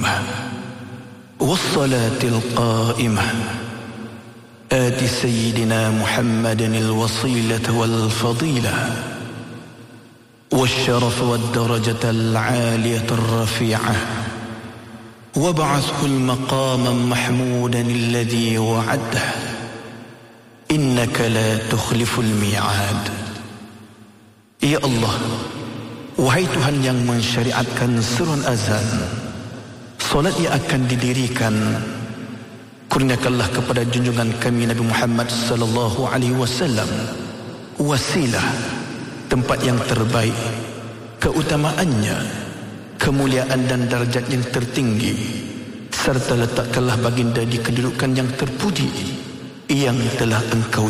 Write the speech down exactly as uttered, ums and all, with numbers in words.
الأمة والصلاة القائمة آت سيدنا محمد الوصيلة والفضيلة والشرف والدرجة العالية الرفيعة وابعثه المقام محمودا الذي وعده إنك لا تخلف الميعاد. Ya Allah, wahai Tuhan yang mensyariatkan seruan azan, solat yang akan didirikan, kurniakanlah kepada junjungan kami Nabi Muhammad sallallahu alaihi wasallam wasilah, tempat yang terbaik, keutamaannya, kemuliaan dan darjat yang tertinggi, serta letakkanlah baginda di kedudukan yang terpuji yang telah engkau